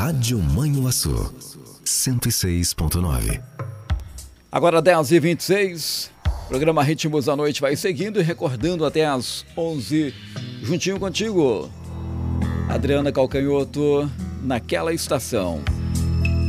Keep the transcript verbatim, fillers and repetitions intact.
Rádio Manhuaçu, cento e seis ponto nove. Agora dez e vinte e seis, programa Ritmos da Noite vai seguindo e recordando até às onze, juntinho contigo. Adriana Calcanhoto, naquela estação.